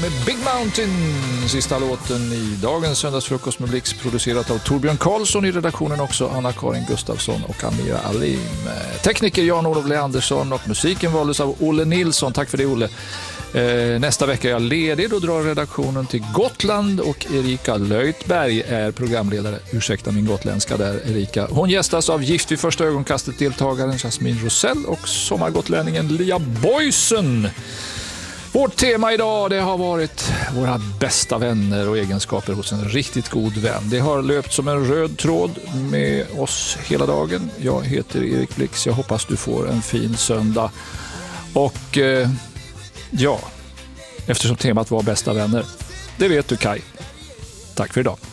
med Big Mountain, sista låten i dagens söndagsfrukost med Blix, producerat av Torbjörn Karlsson, i redaktionen också Anna-Karin Gustafsson och Amira Alim. Tekniker Jan-Olof Leandersson och musiken valdes av Olle Nilsson. Tack för det, Olle. Nästa vecka är jag ledig, då drar redaktionen till Gotland och Erika Löjtberg är programledare. Ursäkta min gotländska där, Erika. Hon gästas av Gift vid första ögonkastet-deltagaren Jasmin Rosell och sommargotlänningen Lia Boysen. Vårt tema idag, det har varit våra bästa vänner och egenskaper hos en riktigt god vän. Det har löpt som en röd tråd med oss hela dagen. Jag heter Erik Blix, jag hoppas du får en fin söndag. Och ja, eftersom temat var bästa vänner, det vet du, Kai. Tack för idag.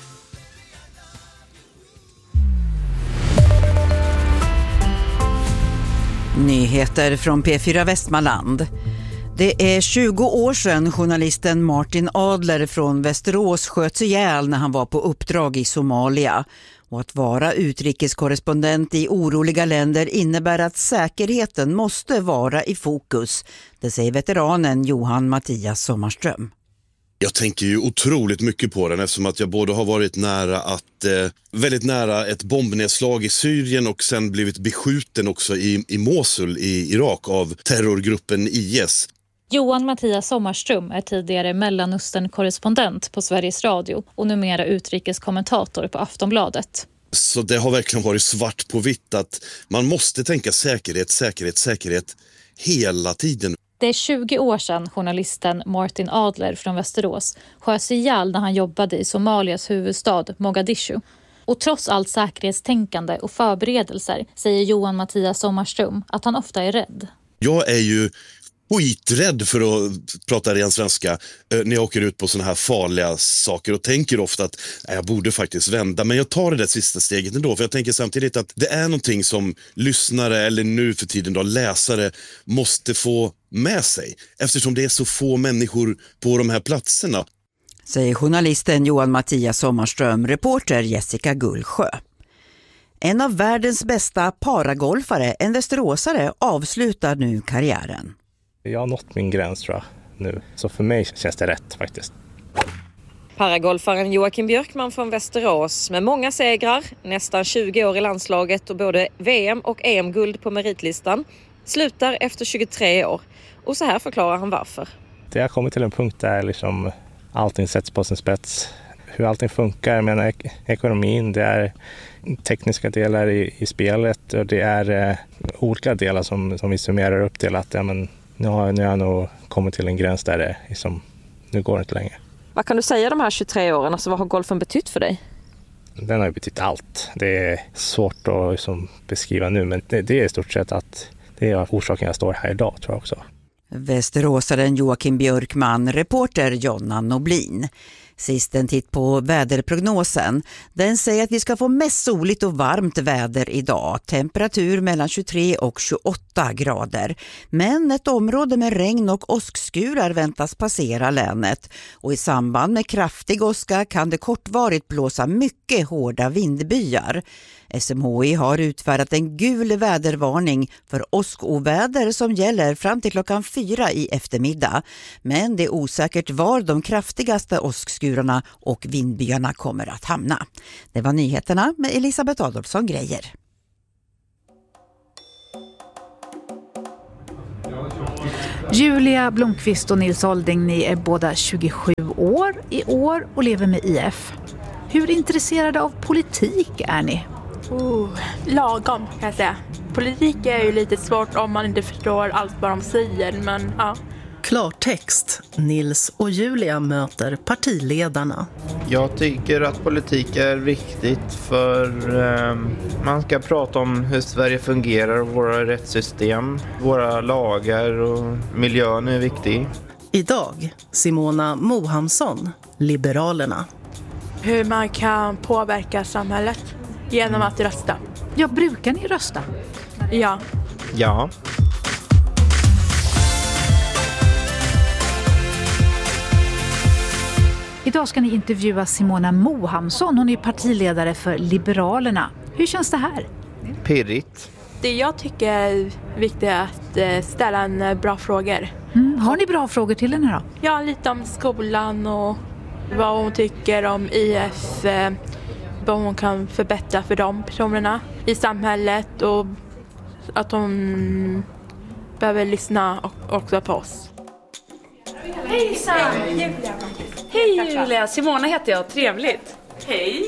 Nyheter från P4 Västmanland. Det är 20 år sedan journalisten Martin Adler från Västerås sköts ihjäl när han var på uppdrag i Somalia. Och att vara utrikeskorrespondent i oroliga länder innebär att säkerheten måste vara i fokus. Det säger veteranen Johan Mattias Sommarström. Jag tänker ju otroligt mycket på den eftersom att jag både har varit väldigt nära ett bombnedslag i Syrien och sen blivit beskjuten också i Mosul i Irak av terrorgruppen IS. Johan Mattias Sommarström är tidigare Mellanöstern-korrespondent på Sveriges Radio och numera utrikeskommentator på Aftonbladet. Så det har verkligen varit svart på vitt att man måste tänka säkerhet hela tiden. Det är 20 år sedan journalisten Martin Adler från Västerås sköts ihjäl när han jobbade i Somalias huvudstad Mogadishu. Och trots allt säkerhetstänkande och förberedelser säger Johan Mattias Sommarström att han ofta är rädd. Jag är ju skiträdd, för att prata ren svenska, när jag åker ut på såna här farliga saker och tänker ofta att jag borde faktiskt vända. Men jag tar det där sista steget ändå, för jag tänker samtidigt att det är någonting som lyssnare eller nu för tiden då läsare måste få med sig. Eftersom det är så få människor på de här platserna. Säger journalisten Johan Mattias Sommarström, reporter Jessica Gullsjö. En av världens bästa paragolfare, en västeråsare, avslutar nu karriären. Jag har nått min gräns, tror jag, nu. Så för mig känns det rätt faktiskt. Paragolfaren Joakim Björkman från Västerås med många segrar, nästan 20 år i landslaget och både VM- och EM-guld på meritlistan, slutar efter 23 år. Och så här förklarar han varför. Det har kommit till en punkt där liksom allting sätts på sin spets. Hur allting funkar, jag menar ekonomin, det är tekniska delar i spelet och det är olika delar som vi summerar upp till att nu har jag nog kommit till en gräns där det liksom, nu går det inte längre. Vad kan du säga de här 23 åren? Alltså, vad har golfen betytt för dig? Den har ju betytt allt. Det är svårt att liksom beskriva nu, men det är i stort sett att det är orsaken jag står här idag, tror jag också. Västeråsaren Joakim Björkman, reporter Jonna Noblin. Sist en titt på väderprognosen. Den säger att vi ska få mest soligt och varmt väder idag. Temperatur mellan 23 och 28 grader. Men ett område med regn och åskskurar väntas passera länet. Och i samband med kraftig åska kan det kortvarigt blåsa mycket hårda vindbyar. SMHI har utfärdat en gul vädervarning för åskoväder som gäller fram till klockan 4 i eftermiddag. Men det är osäkert var de kraftigaste åskskurarna och vindbyarna kommer att hamna. Det var nyheterna med Elisabeth Adolfsson Grejer. Julia Blomqvist och Nils Olding, ni är båda 27 år i år och lever med IF. Hur intresserade av politik är ni? Lagom kan jag säga. Politik är ju lite svårt om man inte förstår allt vad de säger, men ja. Klartext. Nils och Julia möter partiledarna. Jag tycker att politik är viktigt för man ska prata om hur Sverige fungerar, våra rättssystem, våra lagar och miljön är viktig. Idag Simona Mohamsson, Liberalerna. Hur man kan påverka samhället genom att rösta. Ja, brukar ni rösta? Ja. Ja. Idag ska ni intervjua Simona Mohamsson. Hon är partiledare för Liberalerna. Hur känns det här? Pirrigt. Det jag tycker är viktigt är att ställa en bra frågor. Har ni bra frågor till henne då? Ja, lite om skolan och vad hon tycker om IF, vad hon kan förbättra för de personerna i samhället och att hon behöver lyssna också på oss. Hejsan! Hej Julia, Simona heter jag, trevligt. Hej!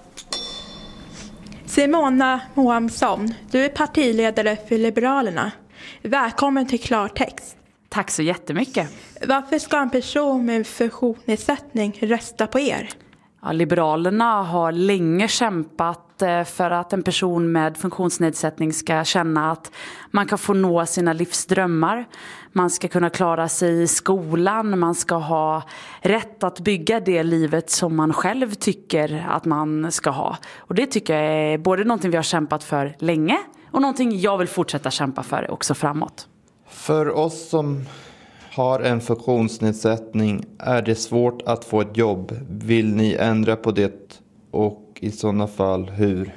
Simona Mohamsson, du är partiledare för Liberalerna. Välkommen till Klartext. Tack så jättemycket. Varför ska en person med funktionsnedsättning rösta på er? Ja, Liberalerna har länge kämpat för att en person med funktionsnedsättning ska känna att man kan få nå sina livsdrömmar. Man ska kunna klara sig i skolan, man ska ha rätt att bygga det livet som man själv tycker att man ska ha. Och det tycker jag är både någonting vi har kämpat för länge och någonting jag vill fortsätta kämpa för också framåt. För oss som har en funktionsnedsättning är det svårt att få ett jobb. Vill ni ändra på det och i sådana fall hur?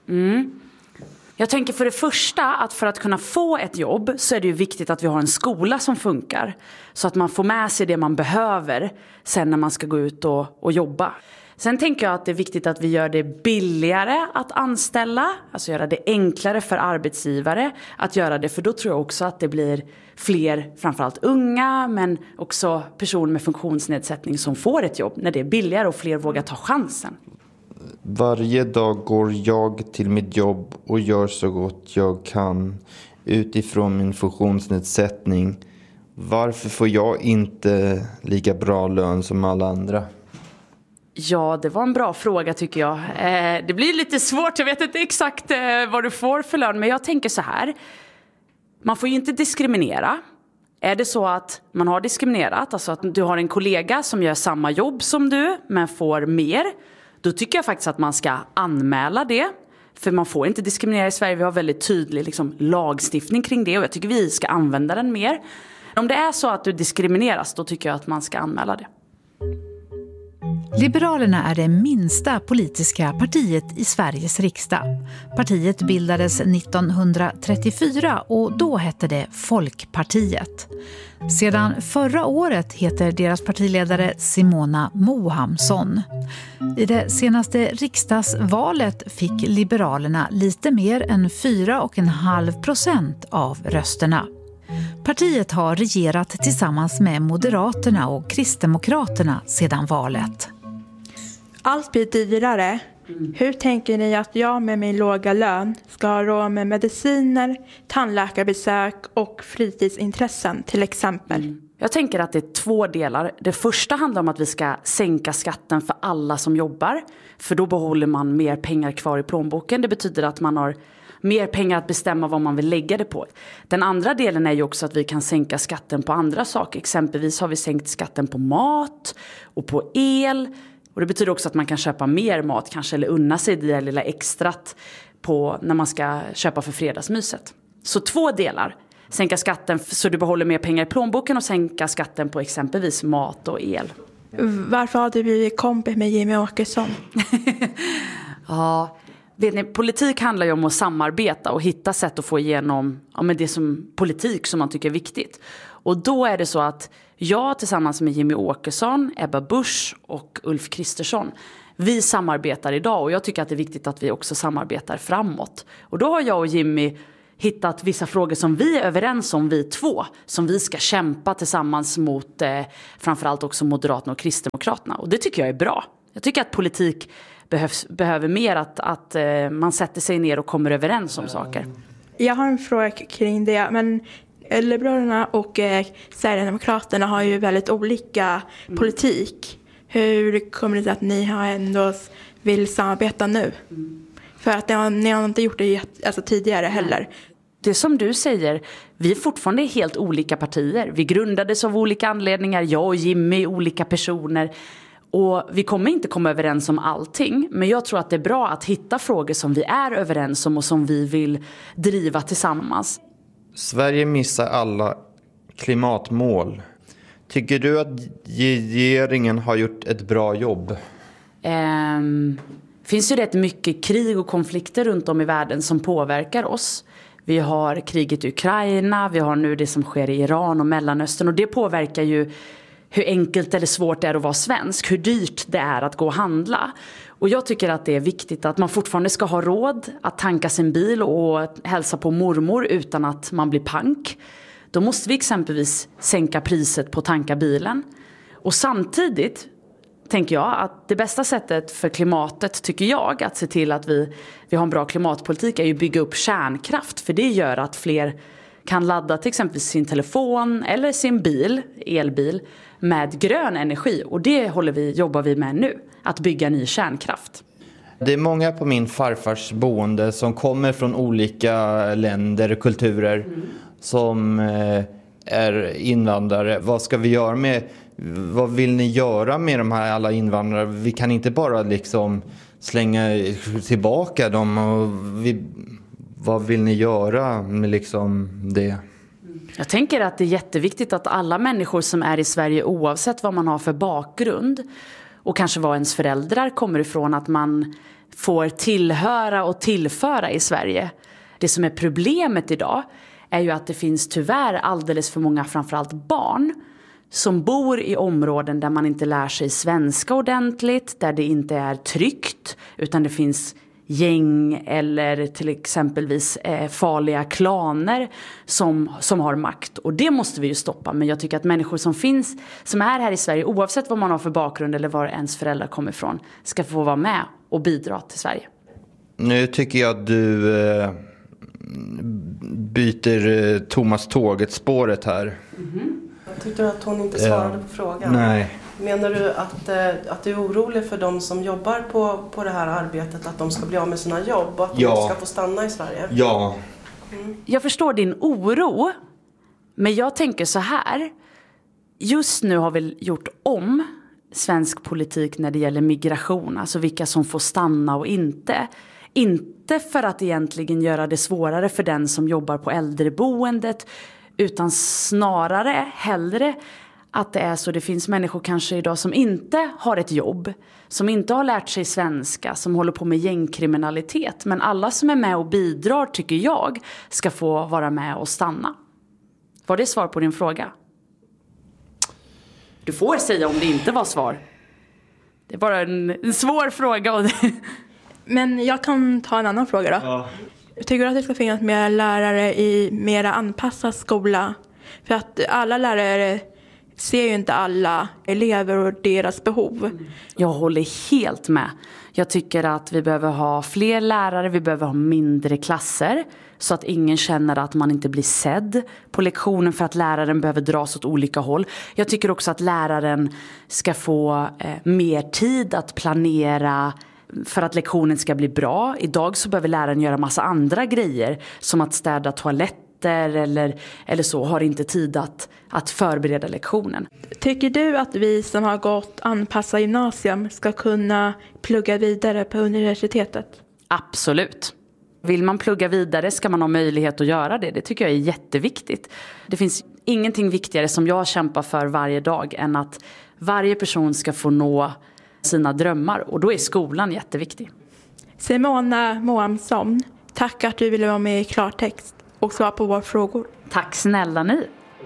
Jag tänker för det första att för att kunna få ett jobb så är det ju viktigt att vi har en skola som funkar. Så att man får med sig det man behöver sen när man ska gå ut och jobba. Sen tänker jag att det är viktigt att vi gör det billigare att anställa. Alltså göra det enklare för arbetsgivare att göra det. För då tror jag också att det blir fler, framförallt unga, men också personer med funktionsnedsättning som får ett jobb. När det är billigare och fler vågar ta chansen. Varje dag går jag till mitt jobb och gör så gott jag kan utifrån min funktionsnedsättning. Varför får jag inte lika bra lön som alla andra? Ja, det var en bra fråga tycker jag. Det blir lite svårt, jag vet inte exakt vad du får för lön. Men jag tänker så här, man får ju inte diskriminera. Är det så att man har diskriminerat, alltså att du har en kollega som gör samma jobb som du men får mer, då tycker jag faktiskt att man ska anmäla det. För man får inte diskriminera i Sverige, vi har väldigt tydlig lagstiftning kring det och jag tycker vi ska använda den mer. Om det är så att du diskrimineras, då tycker jag att man ska anmäla det. Liberalerna är det minsta politiska partiet i Sveriges riksdag. Partiet bildades 1934 och då hette det Folkpartiet. Sedan förra året heter deras partiledare Simona Mohamsson. I det senaste riksdagsvalet fick Liberalerna lite mer än 4,5% av rösterna. Partiet har regerat tillsammans med Moderaterna och Kristdemokraterna sedan valet. Allt blir dyrare. Hur tänker ni att jag med min låga lön ska ha råd med mediciner, tandläkarbesök och fritidsintressen till exempel? Jag tänker att det är 2 delar. Det första handlar om att vi ska sänka skatten för alla som jobbar. För då behåller man mer pengar kvar i plånboken. Det betyder att man har mer pengar att bestämma vad man vill lägga det på. Den andra delen är ju också att vi kan sänka skatten på andra saker. Exempelvis har vi sänkt skatten på mat och på el. Och det betyder också att man kan köpa mer mat kanske eller unna sig det lilla extrat på när man ska köpa för fredagsmyset. Så 2 delar. Sänka skatten så du behåller mer pengar i plånboken och sänka skatten på exempelvis mat och el. Varför har du blivit kompis med Jimmie Åkesson? Ja, vet ni, politik handlar ju om att samarbeta och hitta sätt att få igenom det som politik som man tycker är viktigt. Och då är det så att jag tillsammans med Jimmie Åkesson, Ebba Busch och Ulf Kristersson, vi samarbetar idag och jag tycker att det är viktigt att vi också samarbetar framåt. Och då har jag och Jimmie hittat vissa frågor som vi är överens om, vi 2, som vi ska kämpa tillsammans mot framförallt också Moderaterna och Kristdemokraterna. Och det tycker jag är bra. Jag tycker att politik behöver mer att man sätter sig ner och kommer överens om saker. Jag har en fråga kring det, men Liberalerna och Sverigedemokraterna har ju väldigt olika politik. Hur kommer det sig att ni har ändå vill samarbeta nu? För att ni har inte gjort det tidigare heller. Det som du säger, vi är fortfarande helt olika partier. Vi grundades av olika anledningar, jag och Jimmie, olika personer. Och vi kommer inte komma överens om allting. Men jag tror att det är bra att hitta frågor som vi är överens om och som vi vill driva tillsammans. Sverige missar alla klimatmål. Tycker du att regeringen har gjort ett bra jobb? Finns ju rätt mycket krig och konflikter runt om i världen som påverkar oss. Vi har kriget i Ukraina, vi har nu det som sker i Iran och Mellanöstern. Och det påverkar ju hur enkelt eller svårt det är att vara svensk, hur dyrt det är att gå och handla. Och jag tycker att det är viktigt att man fortfarande ska ha råd att tanka sin bil och hälsa på mormor utan att man blir pank. Då måste vi exempelvis sänka priset på att tanka bilen. Och samtidigt tänker jag att det bästa sättet för klimatet, tycker jag, att se till att vi har en bra klimatpolitik är ju bygga upp kärnkraft. För det gör att fler kan ladda till exempel sin telefon eller sin bil, elbil, med grön energi. Och det jobbar vi med nu, att bygga ny kärnkraft. Det är många på min farfars boende som kommer från olika länder och kulturer som är invandrare. Vad ska vi göra med, vad vill ni göra med de här alla invandrare? Vi kan inte bara liksom slänga tillbaka dem. Och vad vill ni göra med liksom det? Jag tänker att det är jätteviktigt att alla människor som är i Sverige, oavsett vad man har för bakgrund och kanske var ens föräldrar kommer ifrån, att man får tillhöra och tillföra i Sverige. Det som är problemet idag är ju att det finns tyvärr alldeles för många, framförallt barn, som bor i områden där man inte lär sig svenska ordentligt, där det inte är tryggt, utan det finns gäng eller till exempelvis farliga klaner som har makt. Och det måste vi ju stoppa. Men jag tycker att människor som är här i Sverige, oavsett vad man har för bakgrund eller var ens föräldrar kommer ifrån, ska få vara med och bidra till Sverige. Nu tycker jag att du byter Thomas Tåget-spåret här. Jag tyckte att hon inte svarade på frågan. Nej. Menar du att du är orolig för de som jobbar på det här arbetet, att de ska bli av med sina jobb och att de inte ska få stanna i Sverige? Ja. Jag förstår din oro, men jag tänker så här. Just nu har vi gjort om svensk politik när det gäller migration, alltså vilka som får stanna och inte. Inte för att egentligen göra det svårare för den som jobbar på äldreboendet, utan snarare hellre att det är så. Det finns människor kanske idag som inte har ett jobb, som inte har lärt sig svenska, som håller på med gängkriminalitet. Men alla som är med och bidrar, tycker jag, ska få vara med och stanna. Var det svar på din fråga? Du får säga om det inte var svar. Det är bara en svår fråga. Men jag kan ta en annan fråga då. Ja. Tycker du att det ska finnas mer lärare i mer anpassad skola? För att alla lärare ser ju inte alla elever och deras behov. Jag håller helt med. Jag tycker att vi behöver ha fler lärare, vi behöver ha mindre klasser. Så att ingen känner att man inte blir sedd på lektionen för att läraren behöver dras åt olika håll. Jag tycker också att läraren ska få mer tid att planera för att lektionen ska bli bra. Idag så behöver läraren göra massa andra grejer, som att städa toaletter eller så, har inte tid att förbereda lektionen. Tycker du att vi som har gått anpassa gymnasium ska kunna plugga vidare på universitetet? Absolut. Vill man plugga vidare ska man ha möjlighet att göra det. Det tycker jag är jätteviktigt. Det finns ingenting viktigare som jag kämpar för varje dag än att varje person ska få nå sina drömmar. Och då är skolan jätteviktig. Simona Mohamsson, tack att du ville vara med i Klartext och svara på våra frågor. Tack snälla ni.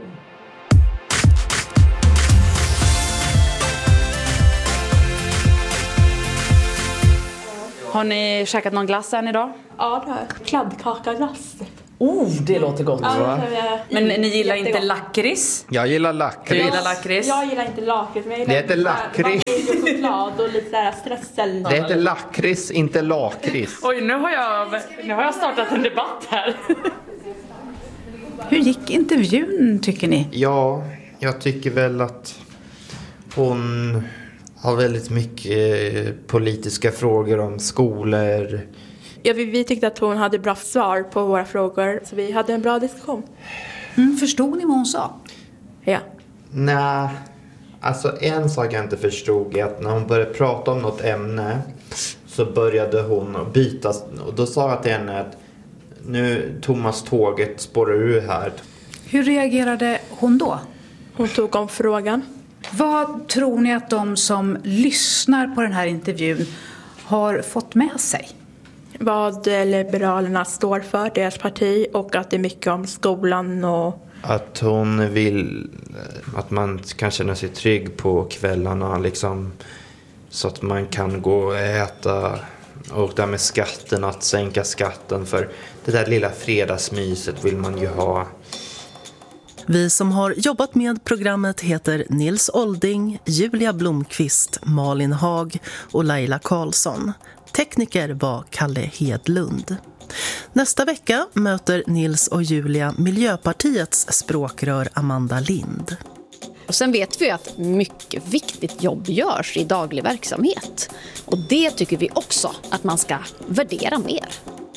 Har ni käkat någon glass än idag? Ja, det har kladdkakaglass. Det låter gott. Ja, men ni gillar inte lakrits? Jag gillar lakrits. Du gillar lakrits? Jag gillar inte lakrits, men jag Det heter lakrits. choklad och lite där strössel. Det heter lakrits, inte lakrits. Oj, nu har jag startat en debatt här. Hur gick intervjun, tycker ni? Ja, jag tycker väl att hon har väldigt mycket politiska frågor om skolor. Ja, vi tyckte att hon hade bra svar på våra frågor, så vi hade en bra diskussion. Förstod ni vad hon sa? Ja. Nej, alltså en sak jag inte förstod är att när hon började prata om något ämne så började hon byta. Och då sa jag till henne att nu Thomas Tåget spårar ur här. Hur reagerade hon då? Hon tog om frågan. Vad tror ni att de som lyssnar på den här intervjun har fått med sig? vad Liberalerna står för, deras parti, och att det är mycket om skolan och... Att hon vill att man kan känna sig trygg på kvällarna liksom, så att man kan gå och äta, och där med skatten, att sänka skatten, för det där lilla fredagsmyset vill man ju ha. Vi som har jobbat med programmet heter Nils Olding, Julia Blomqvist, Malin Haag och Laila Karlsson. Tekniker var Kalle Hedlund. Nästa vecka möter Nils och Julia Miljöpartiets språkrör Amanda Lind. Och sen vet vi att mycket viktigt jobb görs i daglig verksamhet. Och det tycker vi också att man ska värdera mer.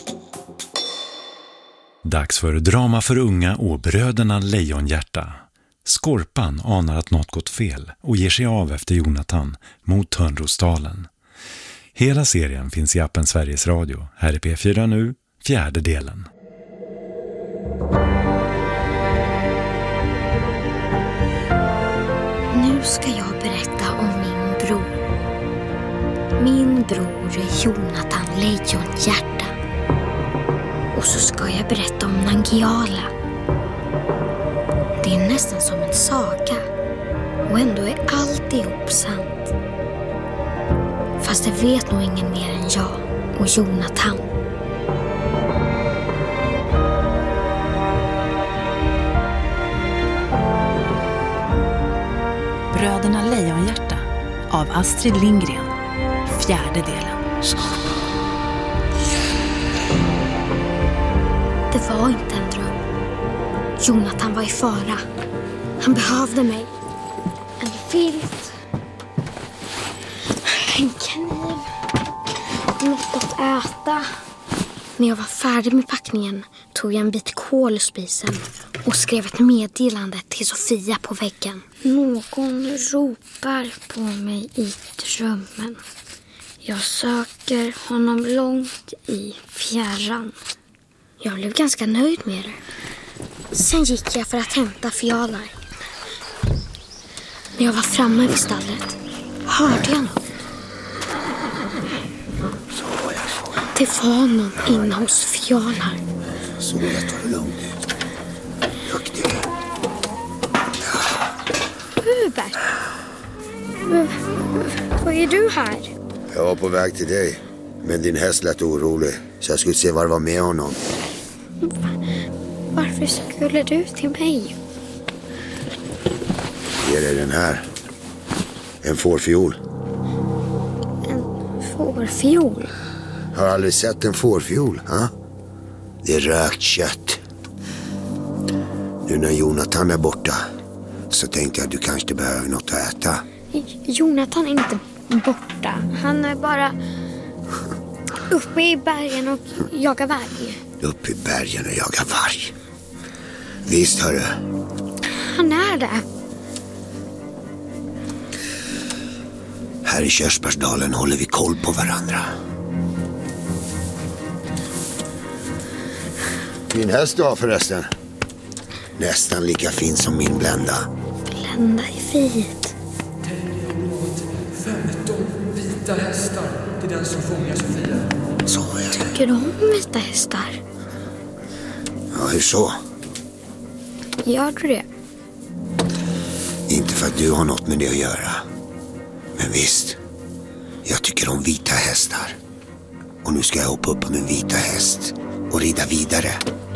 Dags för drama för unga och bröderna Lejonhjärta. Skorpan anar att något gått fel och ger sig av efter Jonathan mot Törnrosdalen. Hela serien finns i appen Sveriges Radio. Här är P4 nu, 4:e delen. Nu ska jag berätta om min bror. Min bror är Jonathan Lejonhjärta. Och så ska jag berätta om Nangiala. Det är nästan som en saga. Och ändå är alltihop sant. Fast det vet nog ingen mer än jag och Jonathan. Bröderna Lejonhjärta av Astrid Lindgren. 4:e delen. Det var inte en dröm. Jonathan var i fara. Han behövde mig. En filt. En kniv. Något att äta. När jag var färdig med packningen tog jag en bit kol ur spisen och skrev ett meddelande till Sofia på väggen. Någon ropar på mig i drömmen. Jag söker honom långt i fjärran. Jag blev ganska nöjd med det. Sen gick jag för att hämta fjalar. När jag var framme vid stallet hörde jag något. Det var någon inne hos fjalar. Så jag tar det lugnt. Duktig. Hubert, vad är du här? Jag var på väg till dig. Men din häst lät orolig. Så jag skulle se vad det var med honom. Varför skulle du till mig? Ge dig den här. En fårfiol. En fårfiol? Har aldrig sett en fårfiol, ha? Det är rökt kött. Nu när Jonathan är borta så tänkte jag att du kanske behöver något att äta. Jonathan är inte borta. Han är bara uppe i bergen och jagar varg. Uppe i bergen och jagar varg? Visst, hörru. Han är det. Här i Körsbärsdalen håller vi koll på varandra. Min häst du har förresten. Nästan lika fin som min Blenda. Blenda är vit. 15 vita hästar till den som fångar Sofia. Så är det. Tycker du om vita hästar? Ja, hur så? Gör du det? Inte för att du har något med det att göra. Men visst, jag tycker om vita hästar. Och nu ska jag hoppa upp på min vita häst och rida vidare.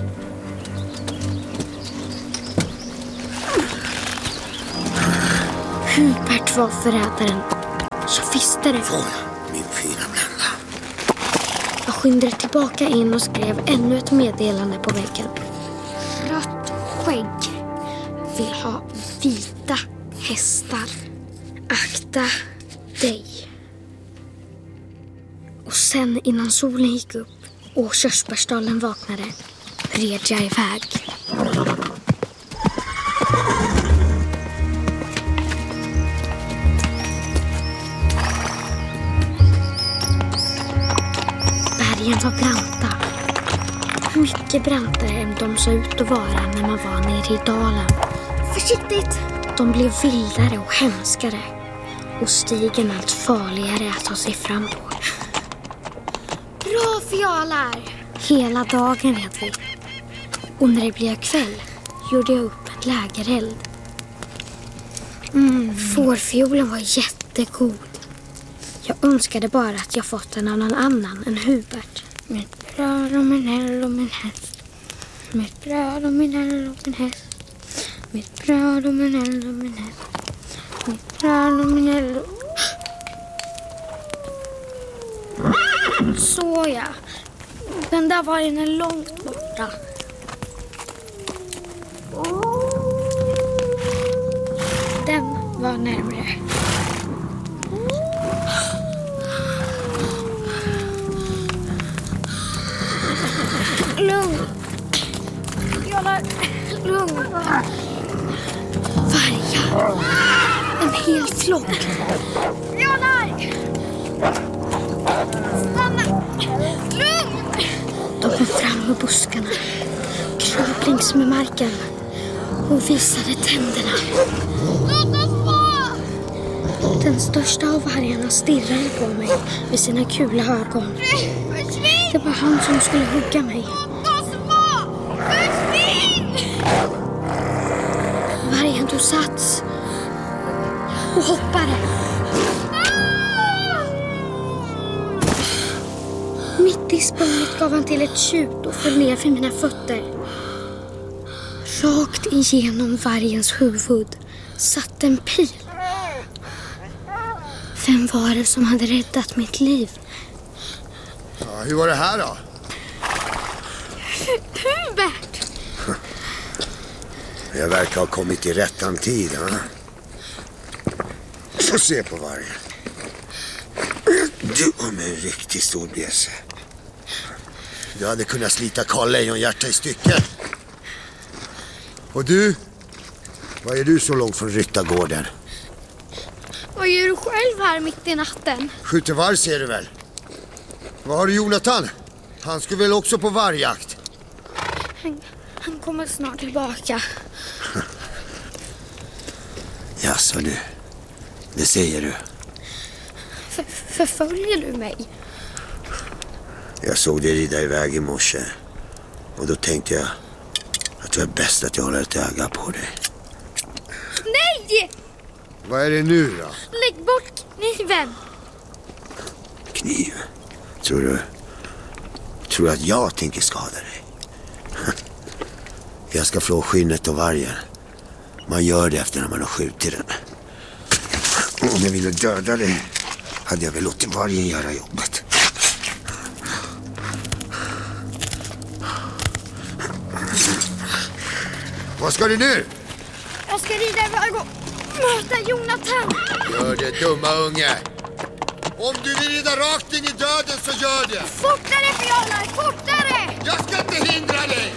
Hubert var förrädaren. Jag visste det. Får jag, min fina Blenda? Jag skyndade tillbaka in och skrev ännu ett meddelande på väggen. Rött skägg vill ha vita hästar. Akta dig. Och sen innan solen gick upp och Körsbärsdalen vaknade red jag iväg. Bergen var branta. Mycket brantare än de såg ut att vara när man var nere i dalen. Försiktigt! De blev vildare och hemskare. Och stigen allt farligare att ta sig fram på. Bra fjalar. Hela dagen red vi. Och när det blev kväll gjorde jag upp en lägereld. Fårfiolen var jättegod. Jag önskade bara att jag fått den av någon annan än Hubert. Mitt bröd och min eld och min häst. Mitt bröd och min eld och min häst. Mitt bröd och min eld och min häst. Mitt bröd och min eld och... Så ja. Den där var ju långt borta. Den var närmare. Lugn. Lugn. Vargar. En hel flock. Björnar! Stanna! Lugn! De kom fram ur buskarna. Kröp längs med marken. Och visade tänderna. Låt oss gå! Den största av vargarna stirrade på mig med sina kula ögon. Det var han som skulle hugga mig. Vargen tog sats och hoppade. Mitt i språnget gav han till ett tjut och föll ner för mina fötter. Rakt igenom vargens huvud satt en pil. Vem var det som hade räddat mitt liv? Ja, hur var det här då? Hubert! Jag verkar ha kommit i rättan tid. Ja? Få se på vargen. Du har med en riktigt stor bjässe. Du hade kunnat slita Karl Lejonhjärta i stycken. Och du? Vad är du så långt från Ryttargården? Vad gör du själv här mitt i natten? Skjuter varg ser du väl? Vad har du Jonathan? Han skulle väl också på vargjakt? Han kommer snart tillbaka. Jaså du, det säger du. Förföljer du mig? Jag såg dig rida iväg i morse. Och då tänkte jag att det är bäst att jag håller ett öga på dig. Nej! Vad är det nu då? Lägg bort kniven. Kniv? Tror du att jag tänker skada dig? Jag ska flå skinnet av vargen. Man gör det efter när man har skjutit den. Om jag ville döda dig hade jag väl låtit vargen göra jobbet. Vad ska du nu? Jag ska rida iväg och möta Jonathan. Gör det, dumma unge. Om du vill rida rakt in i döden så gör det. Fortare, fjalar, fortare! Jag ska inte hindra dig.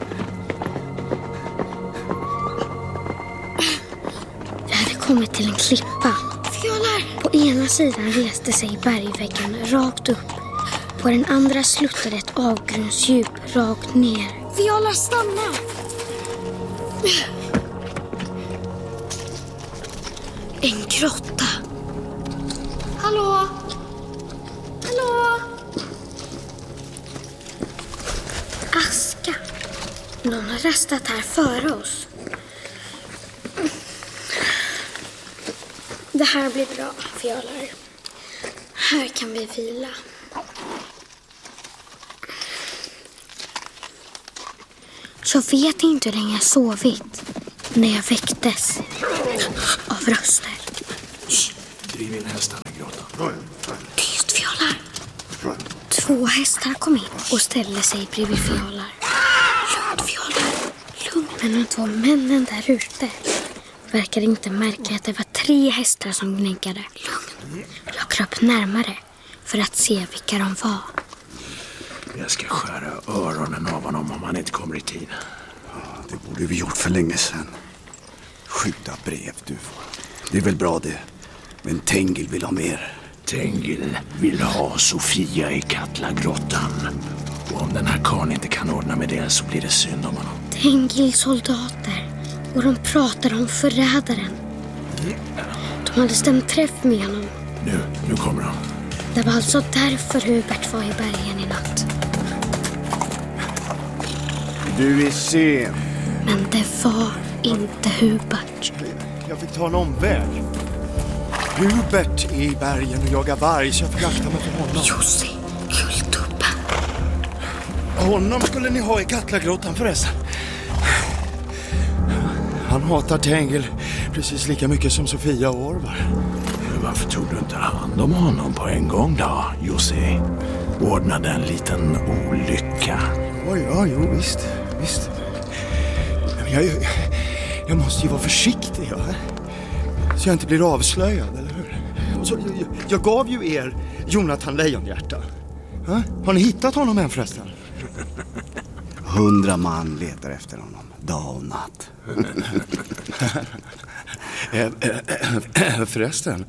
Jag hade kommit till en klippa. Fjalar! På ena sidan reste sig bergväggen rakt upp. På den andra sluttade ett avgrundsdjup rakt ner. Fjalar, stanna! En grotta. Hallå? Hallå? Aska. Någon har rastat här före oss. Det här blir bra, fjalar. Här kan vi vila. Jag vet inte hur länge jag sovit när jag väcktes av röster. Driv in hästarna i grottan. Tyst, fjalar. 2 hästar kom in och ställde sig bredvid fjalar. Lugnt, fjalar. Lugnt. Men de 2 männen där ute verkade inte märka att det var 3 hästar som gnäggade. Lugn. Jag kröp närmare för att se vilka de var. Jag ska skära öronen av honom om han inte kommer i tid. Det borde vi gjort för länge sedan. Skjuta brev, du. Det är väl bra det. Men Tengil vill ha mer. Tengil vill ha Sofia i Katlagrottan. Och om den här karln inte kan ordna med det så blir det synd om honom. Tengils soldater. Och de pratade om förrädaren. De hade stämt träff med honom. Nu kommer han. Det var alltså därför Hubert var i bergen i natt. Du är sen. Men det var inte Hubert. Jag fick ta en omväg. Hubert är i bergen och jagar varg, så jag fick akta mig för honom. Jussi, Guldtuppan. Honom skulle ni ha i Katlagrottan förresten. Han hatar Tengil precis lika mycket som Sofia och Orvar. Men varför tog du inte hand om honom på en gång då, Jussi? Ordnade en liten olycka. Jo, visst. Jag måste ju vara försiktig, ja. Så jag inte blir avslöjad, eller hur? Och så, jag gav ju er Jonathan Lejonhjärta. Ha? Har ni hittat honom än förresten? 100 man letar efter honom, dag och natt. Förresten,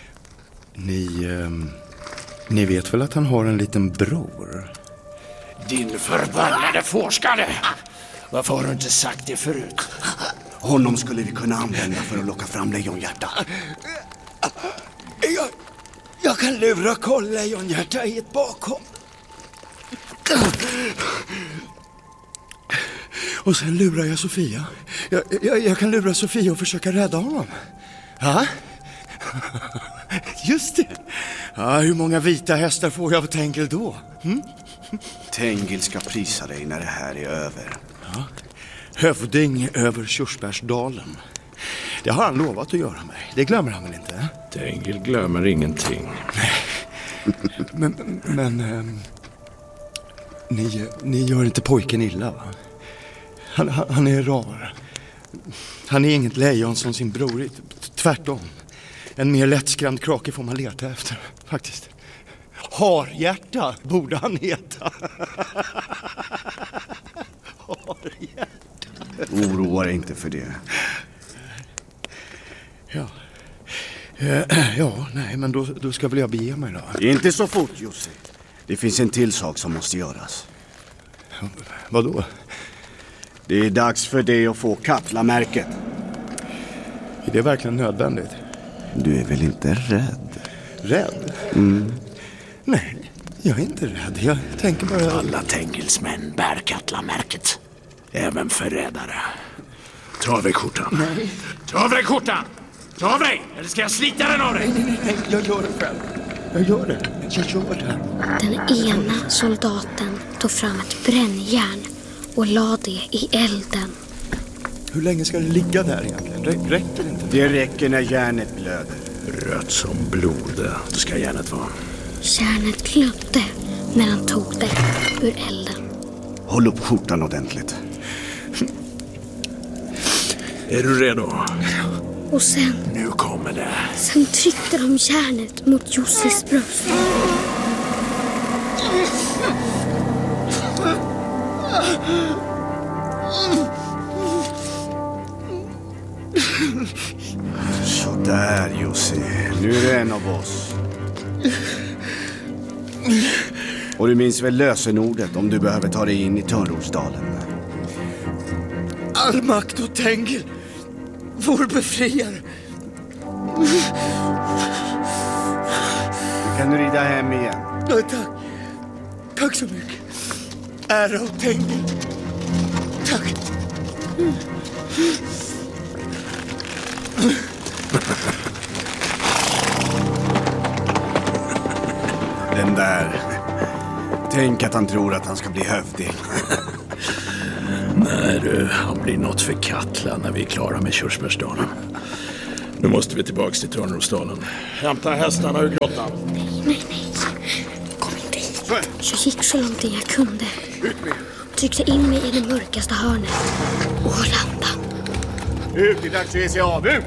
ni vet väl att han har en liten bror? Din förbannade forskare! Varför har du inte sagt det förut? Honom skulle vi kunna använda för att locka fram Lejonhjärta. Jag kan lura Karl Lejonhjärta i ett bakom. Och sen lurar jag Sofia. Jag kan lura Sofia och försöka rädda honom. Ja? Just det. Ja, hur många vita hästar får jag av Tengil då? Tengil ska prisa dig när det här är över. Ja. Hövding över Körsbärsdalen. Det har han lovat att göra mig. Det glömmer han väl inte? Tengil glömmer ingenting. Men ni gör inte pojken illa, va? Han är rar. Han är inget lejon som sin bror. Tvärtom. En mer lättskrämd krake får man leta efter, faktiskt. Harhjärta borde han heta. Harhjärta. Oroa dig inte för det. Nej, men då ska väl jag bege mig då. Inte så fort, Jussi. Det finns en till sak som måste göras. Vadå? Det är dags för dig att få Katla-märket. Är det verkligen nödvändigt? Du är väl inte rädd? Rädd? Nej, jag är inte rädd. Jag tänker bara... Alla Tengils män bär Katla-märket. Även förrädare. Ta av dig skjortan. Nej. Ta av dig skjortan! Ta av dig! Eller ska jag slita den av dig? Nej, jag gör det själv. Jag gör det. Den ena soldaten tog fram ett brännjärn och la det i elden. Hur länge ska det ligga där egentligen? Räcker det inte? Det räcker när järnet blöder. Rött som blod, det ska järnet vara. Järnet glödde när han tog det ur elden. Håll upp skjortan ordentligt. Är du redo? Och sen... Nu kommer det. Sen tryckte de järnet mot Jussis bröst. Så där, Jussi. Nu är du en av oss. Och du minns väl lösenordet om du behöver ta dig in i Törnrosdalen. All makt och Tengil, vår befriare. Du kan rida hem igen. Ja, tack. Tack så mycket. Ära och Tengil. Tack. Den där. Tänk att han tror att han ska bli hövding. Nej du, han blir något för Katla när vi är klara med Körsbärsdalen. Nu måste vi tillbaka till Törnrosdalen. Hämta hästarna ur grottan. Nej. Kom inte hit. Jag gick så långt jag kunde. Tryckte in mig i det mörkaste hörnet. Och landa. Ut, det är dags att ge sig av. Ut!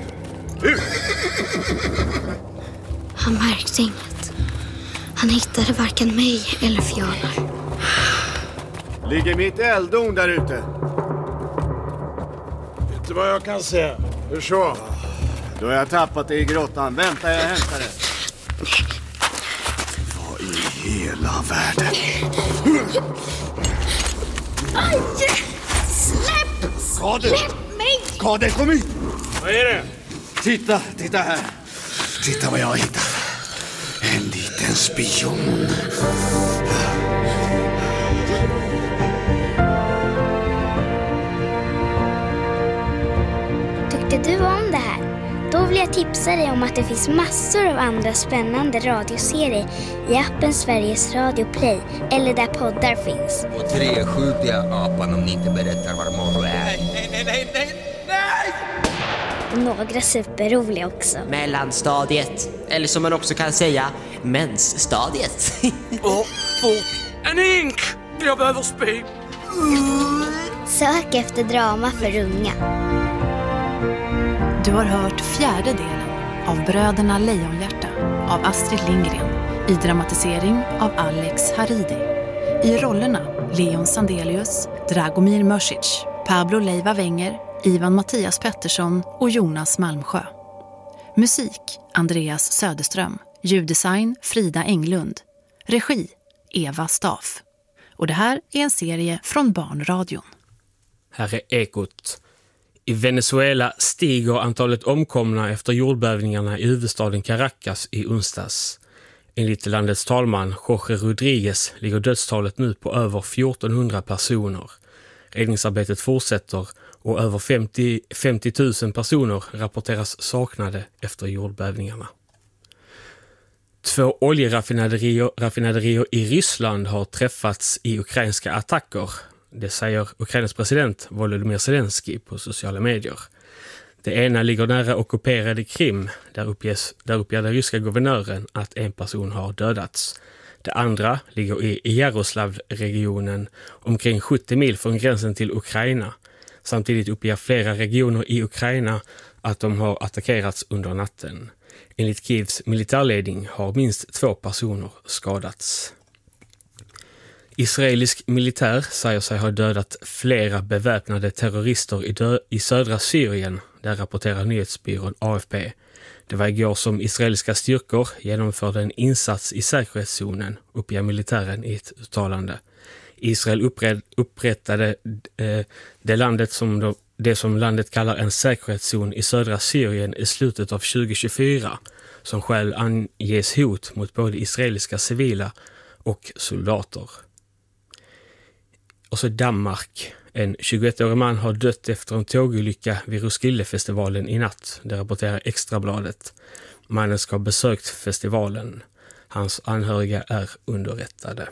Han märkte inget. Han hittade varken mig eller Fjalar. Ligger mitt elddon där ute? Vet du vad jag kan se? Hur så? Då har jag tappat det i grottan. Vänta, jag hämtar det. Vad i hela världen? Aj! Släpp mig! Kader, kom hit! Vad är det? Titta här. Titta vad jag har hittat. En liten En spion. Tyckte du om det här? Då vill jag tipsa dig om att det finns massor av andra spännande radioserier i appen Sveriges Radio Play eller där poddar finns. Och 3 skjuter jag apan om ni inte berättar var morgon är. Nej! Och några superroliga också. Mellanstadiet, eller som man också kan säga, mensstadiet. En ink! Jag behöver spy. Sök efter drama för unga. Du har hört 4:e delen av Bröderna Lejonhjärta av Astrid Lindgren i dramatisering av Alex Haridi. I rollerna Leon Sandelius, Dragomir Mrsic, Pablo Leiva Wenger, Ivan Mattias Pettersson och Jonas Malmsjö. Musik Andreas Söderström, ljuddesign Frida Englund, regi Eva Staff. Och det här är en serie från Barnradion. Här är Ekot. I Venezuela stiger antalet omkomna efter jordbävningarna i huvudstaden Caracas i onsdags. Enligt landets talman Jorge Rodriguez ligger dödstalet nu på över 1400 personer. Räddningsarbetet fortsätter och över 50 000 personer rapporteras saknade efter jordbävningarna. 2 oljeraffinaderier i Ryssland har träffats i ukrainska attacker. Det säger Ukrainas president Volodymyr Zelensky på sociala medier. Det ena ligger nära ockuperade Krim. Där uppger den ryska guvernören att en person har dödats. Det andra ligger i Jaroslavl-regionen omkring 70 mil från gränsen till Ukraina. Samtidigt uppger flera regioner i Ukraina att de har attackerats under natten. Enligt Kievs militärledning har minst 2 personer skadats. Israelisk militär säger sig ha dödat flera beväpnade terrorister i södra Syrien, där rapporterar nyhetsbyrån AFP. Det var igår som israeliska styrkor genomförde en insats i säkerhetszonen, uppger militären i ett uttalande. Israel upprättade det som landet kallar en säkerhetszon i södra Syrien i slutet av 2024, som själv anges hot mot både israeliska civila och soldater. Och så Danmark. En 21-årig man har dött efter en tågolycka vid Roskildefestivalen i natt, det rapporterar Extrabladet. Mannen ska ha besökt festivalen. Hans anhöriga är underrättade.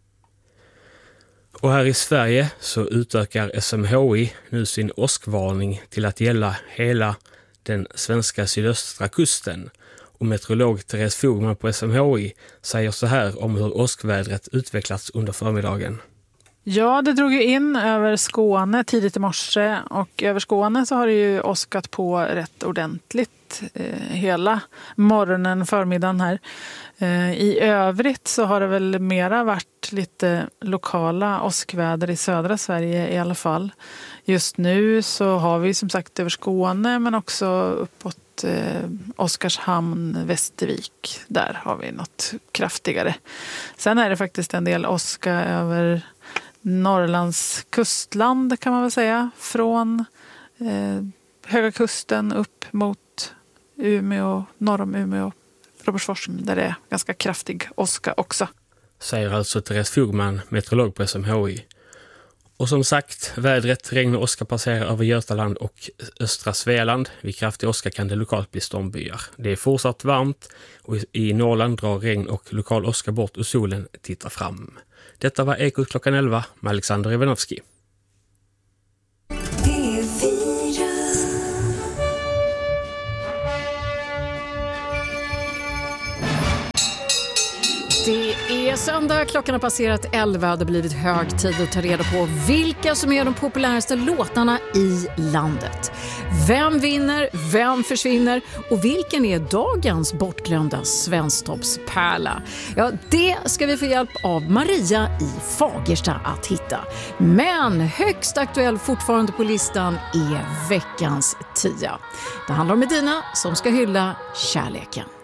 Och här i Sverige så utökar SMHI nu sin åskvarning till att gälla hela den svenska sydöstra kusten. Och meteorolog Therese Fogman på SMHI säger så här om hur åskvädret utvecklats under förmiddagen. Ja, det drog ju in över Skåne tidigt i morse och över Skåne så har det ju åskat på rätt ordentligt hela morgonen, förmiddagen här. I övrigt så har det väl mera varit lite lokala åskväder i södra Sverige i alla fall. Just nu så har vi som sagt över Skåne men också uppåt Oskarshamn, Västervik. Där har vi något kraftigare. Sen är det faktiskt en del åska över Norrlands kustland kan man väl säga. Från Höga kusten upp mot Umeå, norr om Umeå, Robertsfors, där det är ganska kraftig åska också. Säger alltså Therese Fogman, meteorolog på SMHI. Och som sagt, vädret, regn och åska passerar över Götaland och östra Svealand. Vid kraftig åska kan det lokalt bli stormbyar. Det är fortsatt varmt och i Norrland drar regn och lokal åska bort och solen tittar fram. Detta var Ekot klockan 11 med Alexander Ivanovski. Det är söndag, klockan har passerat 11 och det har blivit hög tid att ta reda på vilka som är de populäraste låtarna i landet. Vem vinner, vem försvinner och vilken är dagens bortglömda svensktoppspärla? Ja, det ska vi få hjälp av Maria i Fagersta att hitta. Men högst aktuell fortfarande på listan är veckans 10. Det handlar om Medina som ska hylla kärleken.